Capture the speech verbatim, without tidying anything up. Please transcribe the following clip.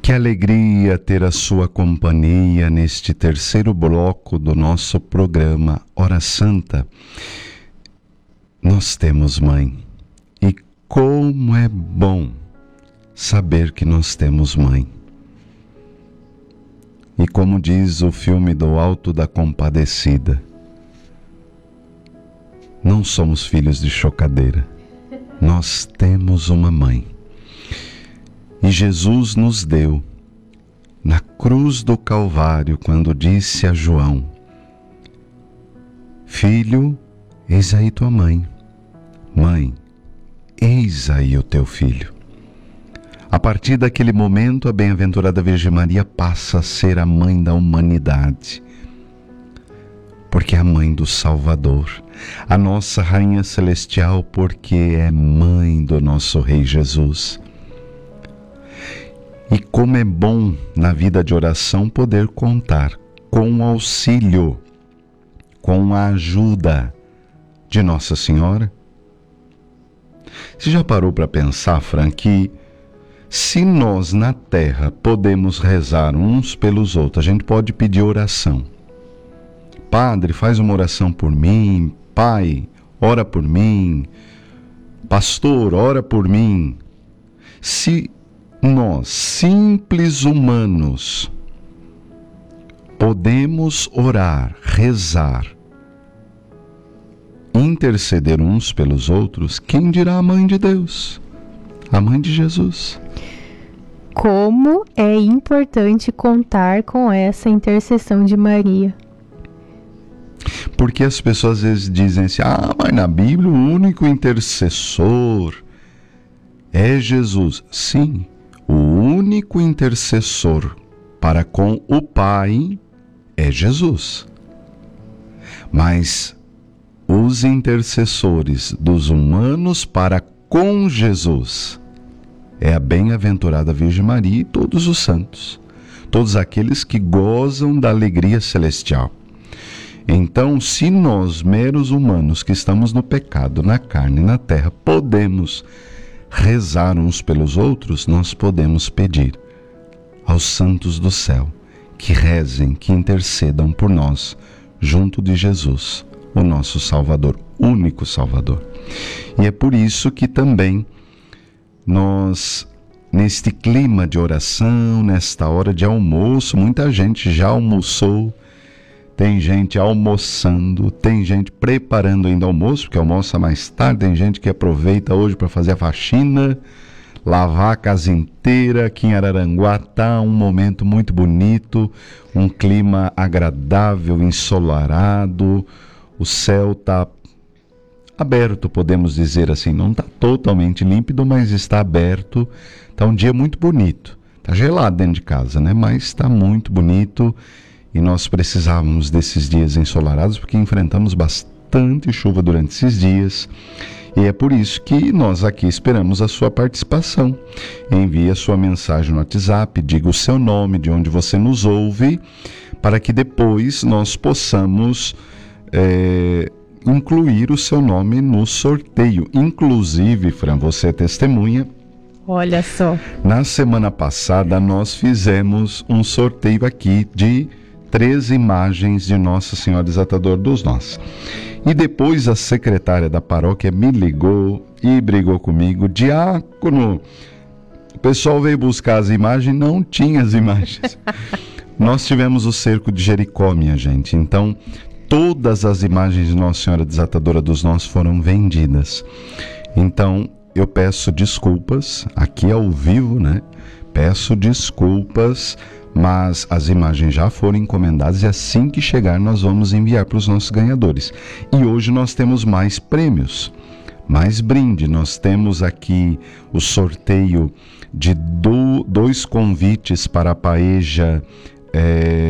Que alegria ter a sua companhia neste terceiro bloco do nosso programa Hora Santa. Nós temos mãe, e como é bom saber que nós temos mãe. E como diz o filme do Alto da Compadecida, não somos filhos de chocadeira, nós temos uma mãe. E Jesus nos deu, na cruz do Calvário, quando disse a João: Filho, eis aí tua mãe. Mãe, eis aí o teu filho. A partir daquele momento, a bem-aventurada Virgem Maria passa a ser a mãe da humanidade, porque é a mãe do Salvador, a nossa Rainha Celestial, porque é mãe do nosso Rei Jesus. E como é bom na vida de oração poder contar com o auxílio, com a ajuda de Nossa Senhora. Você já parou para pensar, Fran, que se nós na terra podemos rezar uns pelos outros, a gente pode pedir oração. Padre, faz uma oração por mim. Pai, ora por mim. Pastor, ora por mim. Se nós, simples humanos, podemos orar, rezar, interceder uns pelos outros, quem dirá a mãe de Deus, a mãe de Jesus? Como é importante contar com essa intercessão de Maria. Porque as pessoas às vezes dizem assim: ah, mas na Bíblia o único intercessor é Jesus. Sim, o único intercessor para com o Pai é Jesus. Mas os intercessores dos humanos para com Jesus é a bem-aventurada Virgem Maria e todos os santos, todos aqueles que gozam da alegria celestial. Então, se nós, meros humanos que estamos no pecado, na carne e na terra, podemos rezar uns pelos outros, nós podemos pedir aos santos do céu que rezem, que intercedam por nós, junto de Jesus, o nosso Salvador, único Salvador. E é por isso que também nós, neste clima de oração, nesta hora de almoço, muita gente já almoçou, tem gente almoçando, tem gente preparando ainda almoço, porque almoça mais tarde, tem gente que aproveita hoje para fazer a faxina, lavar a casa inteira. Aqui em Araranguá está um momento muito bonito, um clima agradável, ensolarado, o céu está aberto, podemos dizer assim, não está totalmente límpido, mas está aberto, está um dia muito bonito, está gelado dentro de casa, né? Mas está muito bonito. E nós precisávamos desses dias ensolarados porque enfrentamos bastante chuva durante esses dias. E é por isso que nós aqui esperamos a sua participação. Envie a sua mensagem no WhatsApp, diga o seu nome, de onde você nos ouve, para que depois nós possamos é, incluir o seu nome no sorteio. Inclusive, Fran, você é testemunha. Olha só. Na semana passada nós fizemos um sorteio aqui de três imagens de Nossa Senhora Desatadora dos Nós. E depois a secretária da paróquia me ligou e brigou comigo. Diácono, o pessoal veio buscar as imagens, não tinha as imagens. Nós tivemos o cerco de Jericó, minha gente. Então, todas as imagens de Nossa Senhora Desatadora dos Nós foram vendidas. Então, eu peço desculpas, aqui ao vivo, né? Peço desculpas, mas as imagens já foram encomendadas e assim que chegar nós vamos enviar para os nossos ganhadores. E hoje nós temos mais prêmios, mais brinde. Nós temos aqui o sorteio de do, dois convites para a Paeja é,